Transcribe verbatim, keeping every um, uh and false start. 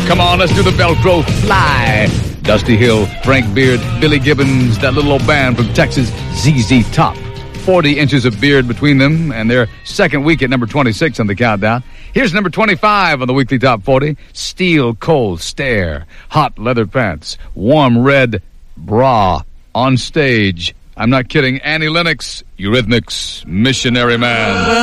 Come on, let's do the Velcro fly. Dusty Hill, Frank Beard, Billy Gibbons, that little old band from Texas, Z Z Top. forty inches of beard between them, and their second week at number twenty-six on the countdown. Here's number twenty-five on the weekly top forty. Steel Cold Stare, hot leather pants, warm red bra, on stage. I'm not kidding, Annie Lennox, Eurythmics, Missionary Man.